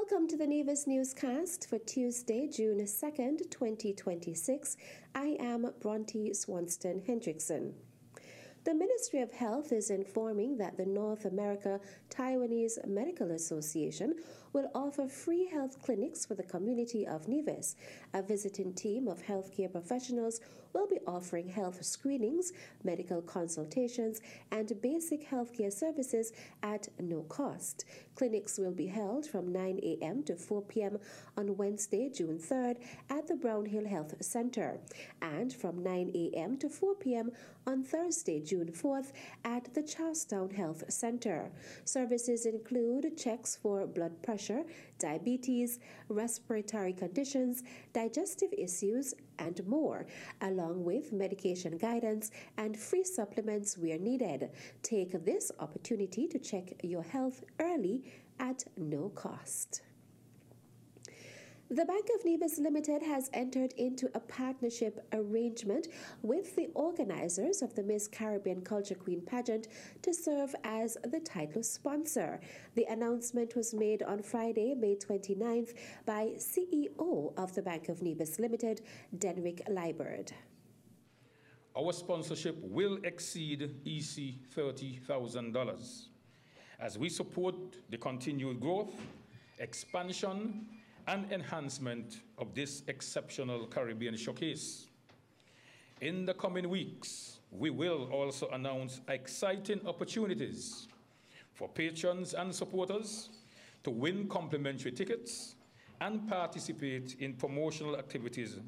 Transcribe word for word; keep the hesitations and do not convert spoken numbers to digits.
Welcome to the Nevis Newscast for Tuesday, June second, twenty twenty-six. I am Bronte Swanston Hendrickson. The Ministry of Health is informing that the North America Taiwanese Medical Association will offer free health clinics for the community of Nevis. A visiting team of healthcare professionals will be offering health screenings, medical consultations, and basic healthcare services at no cost. Clinics will be held from nine a m to four p m on Wednesday, June third at the Brownhill Health Center, and from nine a m to four p m on Thursday, June fourth at the Charlestown Health Center. Services include checks for blood pressure, diabetes, respiratory conditions, digestive issues, and more, along with medication guidance and free supplements where needed. Take this opportunity to check your health early at no cost. The Bank of Nevis Limited has entered into a partnership arrangement with the organizers of the Miss Caribbean Culture Queen pageant to serve as the title sponsor. The announcement was made on Friday, May twenty-ninth, by C E O of the Bank of Nevis Limited, Denrick Liburd. Our sponsorship will exceed E C thirty thousand dollars as we support the continued growth, expansion, and enhancement of this exceptional Caribbean showcase. In the coming weeks, we will also announce exciting opportunities for patrons and supporters to win complimentary tickets and participate in promotional activities